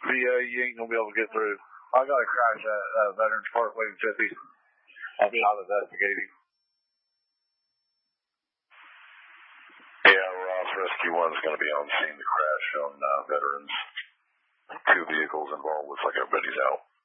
You ain't gonna be able to get through. I got a crash at Veterans Parkway in 50. I'll be out investigating. Yeah, Ross Rescue 1's going to be on scene to crash on Veterans. 2 vehicles involved. Looks like everybody's out.